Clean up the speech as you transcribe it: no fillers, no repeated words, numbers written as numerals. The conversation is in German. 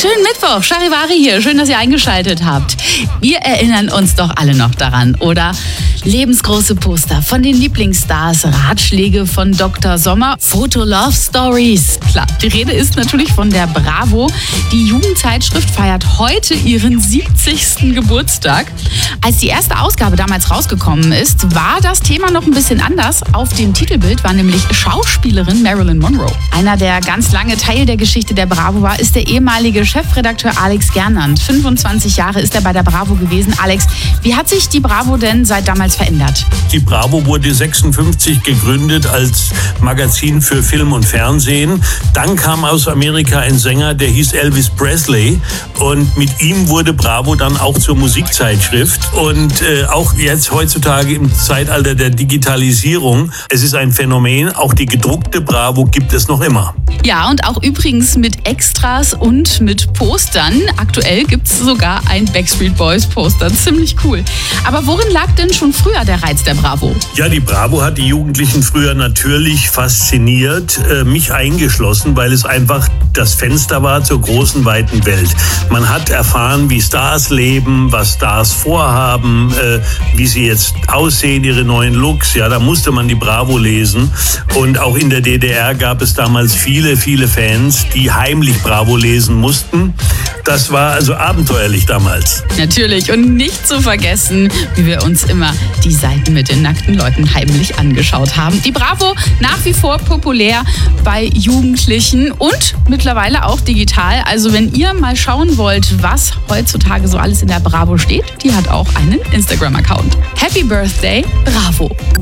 Schönen Mittwoch, Charivari hier. Schön, dass ihr eingeschaltet habt. Wir erinnern uns doch alle noch daran, oder? Lebensgroße Poster von den Lieblingsstars, Ratschläge von Dr. Sommer, Foto-Love-Stories. Klar, die Rede ist natürlich von der Bravo. Die Jugendzeitschrift feiert heute ihren 70. Geburtstag. Als die erste Ausgabe damals rausgekommen ist, war das Thema noch ein bisschen anders. Auf dem Titelbild war nämlich Schauspielerin Marilyn Monroe. Einer, der ganz lange Teil der Geschichte der Bravo war, ist der ehemalige Chefredakteur Alex Gernand. 25 Jahre ist er bei der Bravo gewesen. Alex, wie hat sich die Bravo denn seit damals verändert? Die Bravo wurde 56 gegründet als Magazin für Film und Fernsehen. Dann kam aus Amerika ein Sänger, der hieß Elvis Presley. Und mit ihm wurde Bravo dann auch zur Musikzeitschrift. Und auch jetzt heutzutage im Zeitalter der Digitalisierung, es ist ein Phänomen, auch die gedruckte Bravo gibt es noch immer. Ja, und auch übrigens mit Extras und mit Postern. Aktuell gibt es sogar ein Backstreet Boys Poster. Ziemlich cool. Aber worin lag denn schon früher der Reiz der Bravo? Ja, die Bravo hat die Jugendlichen früher natürlich fasziniert, mich eingeschlossen, weil es einfach das Fenster war zur großen, weiten Welt. Man hat erfahren, wie Stars leben, was Stars vorhaben, wie sie jetzt aussehen, ihre neuen Looks. Ja, da musste man die Bravo lesen. Und auch in der DDR gab es damals viele Fans, die heimlich Bravo lesen mussten. Das war also abenteuerlich damals. Natürlich, und nicht zu vergessen, wie wir uns immer die Seiten mit den nackten Leuten heimlich angeschaut haben. Die Bravo nach wie vor populär bei Jugendlichen und mittlerweile auch digital. Also wenn ihr mal schauen wollt, was heutzutage so alles in der Bravo steht, die hat auch einen Instagram-Account. Happy Birthday, Bravo!